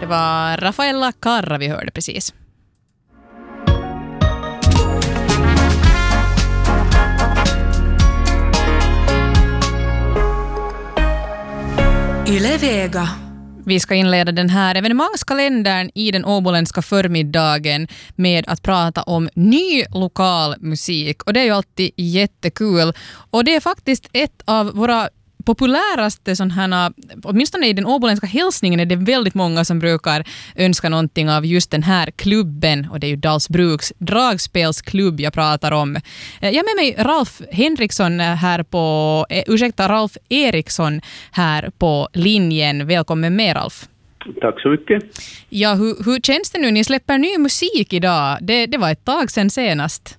Det var Rafaela Carrà vi hörde precis. Yle Vega. Vi ska inleda den här evenemangskalendern i den åboländska förmiddagen med att prata om ny lokal musik. Och det är ju alltid jättekul. Och det är faktiskt ett av våra populäraste sådana, åtminstone i den åboländska hälsningen är det väldigt många som brukar önska någonting av just den här klubben, och det är ju Dals-Bruks dragspelsklubb jag pratar om. Jag har med mig Ralf Henriksson här på, Ralf Eriksson här på linjen. Välkommen med, Ralf. Tack så mycket. Ja, hur känns det nu? Ni släpper ny musik idag. Det var ett tag sedan senast.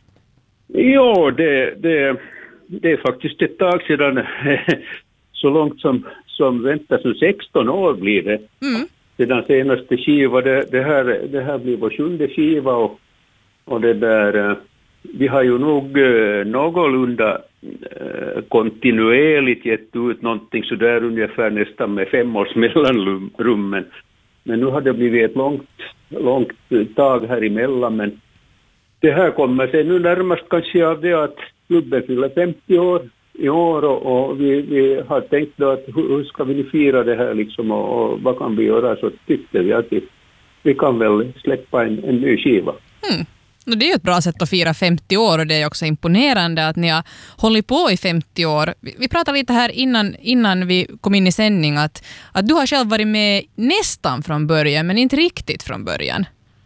Ja, det är faktiskt ett tag sedan, så långt som väntas, 16 år blir det. Sedan senaste skiva, det här blir vår 7:e skiva och det där, vi har ju nog någorlunda kontinuerligt gett ut någonting så där ungefär nästan med 5 års mellanrum, men nu har det blivit ett långt tag här emellan, men det här kommer sig nu närmast kanske av det att klubben fyller 50 år i år och vi har tänkt då att hur ska vi fira det här liksom och vad kan vi göra, så tyckte vi att vi kan väl släppa en ny skiva. Det är ju ett bra sätt att fira 50 år, och det är också imponerande att ni har hållit på i 50 år. Vi pratade lite här innan vi kom in i sändning att du har själv varit med nästan från början men inte riktigt från början.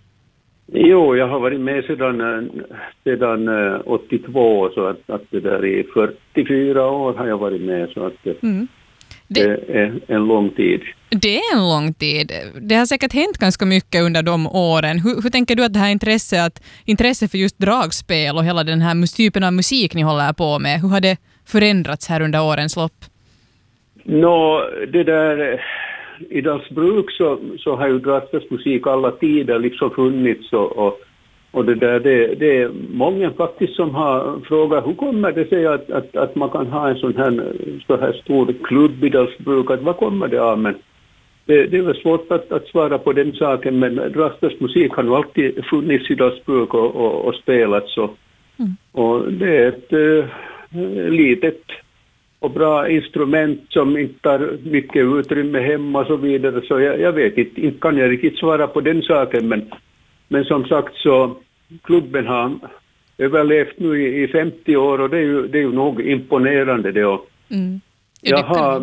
Jo, jag har varit med sedan 82, så att det där i 44 år har jag varit med, så att det är en lång tid. Det är en lång tid. Det har säkert hänt ganska mycket under de åren. Hur tänker du att det här intresse för just dragspel och hela den här typen av musik ni håller på med, hur har det förändrats här under årens lopp? Det där... I Dals-Bruk så har ju dragspelsmusik alla tider liksom funnits och det där, det är många faktiskt som har frågat hur kommer det sig att man kan ha en så här stor klubb i Dals-Bruk, att vad kommer det av, men det är väl svårt att svara på den saken, men dragspelsmusik har ju alltid funnits i Dals-Bruk och spelats och det är ett litet och bra instrument som inte tar mycket utrymme hemma och så vidare, så jag vet inte kan jag riktigt svara på den saken, men som sagt så klubben har överlevt nu i 50 år och det är ju nog imponerande det. Jag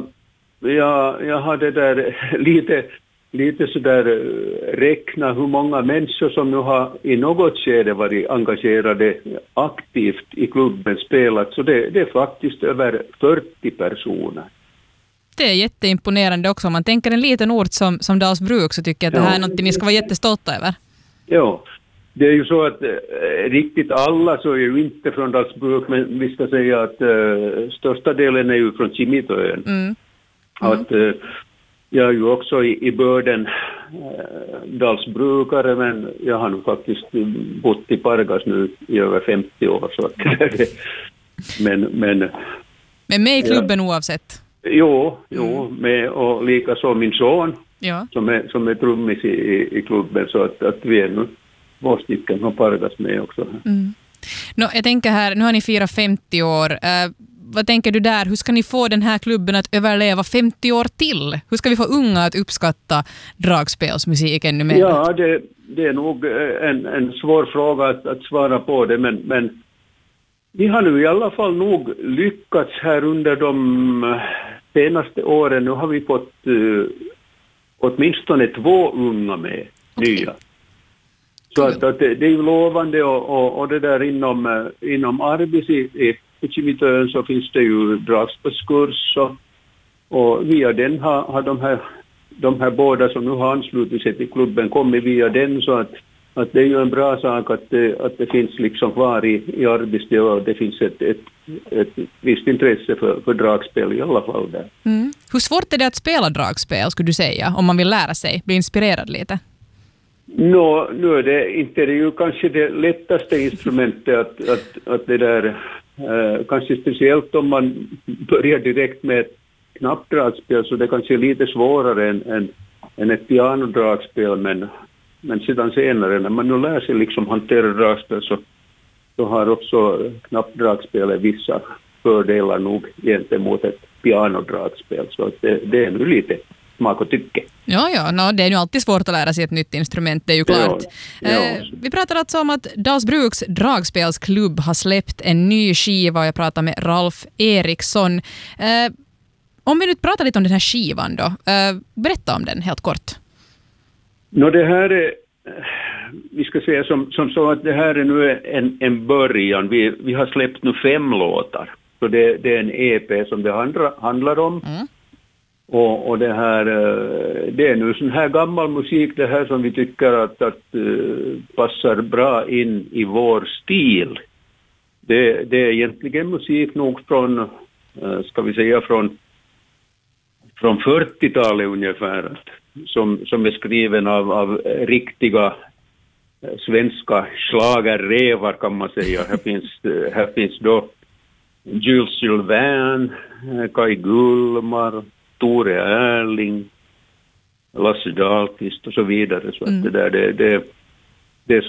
har det där lite så där räkna hur många människor som nu har i något skede varit engagerade aktivt i klubben spelat, så det är faktiskt över 40 personer. Det är jätteimponerande också. Om man tänker en liten ort som Dals-Bruk, så tycker jag att det här är något ni ska vara jättestolta över. Ja, det är ju så att riktigt alla så är ju inte från Dals-Bruk, men vi ska säga att största delen är ju från Kimitöön. Jag är ju också i börden Dals-Brukare, men jag har nu faktiskt bott i Pargas nu i över 50 år. Så att men med i klubben oavsett? Jo, med, och lika så min son som är trummis i klubben, så att vi är nu 2 stycken från Pargas med också. Jag tänker här, nu har ni firat 50 år. Vad tänker du där? Hur ska ni få den här klubben att överleva 50 år till? Hur ska vi få unga att uppskatta dragspelsmusik ännu mer? Ja, det är nog en svår fråga att svara på det, men vi har nu i alla fall nog lyckats här under de senaste åren. Nu har vi fått åtminstone 2 unga med, nya. Så att det är ju lovande och det där inom Arbis i Kimitöön så finns det ju dragspelskurs och via den har de här båda som nu har anslutit sig till klubben kommit via den, så att det är ju en bra sak att det finns liksom kvar i Arbis och det finns ett visst intresse för dragspel i alla fall där. Hur svårt är det att spela dragspel, skulle du säga, om man vill lära sig, bli inspirerad lite? Nu är det inte det ju kanske det lättaste instrumentet att det där kanske speciellt om man börjar direkt med ett knappdragspel, så det kanske är lite svårare än än ett pianodragspel, men sedan senare när man nu lär sig liksom hantera dragspel så har också knappdragspelet vissa fördelar nog gentemot ett pianodragspel, så att det är nu lite smak och tycke. Ja, det är ju alltid svårt att lära sig ett nytt instrument, det är ju klart. Vi pratar alltså om att Dalsbruks dragspelsklubb har släppt en ny skiva. Jag pratar med Ralf Eriksson. Om vi nu pratar lite om den här skivan då, berätta om den helt kort. Det här är, vi ska säga som så att det här är nu en början. Vi har släppt nu 5 låtar. Så det är en EP som det handlar om. Mm. Och det här, det är nu sån här gammal musik, det här som vi tycker att passar bra in i vår stil. Det är egentligen musik nog från, ska vi säga från 40-talet ungefär, som är skriven av riktiga svenska schlagerrevar kan man säga. Här finns då Jules Sylvain, Kai Gullmar, Tore Erling, Lasse Dahlqvist och så vidare. Så att det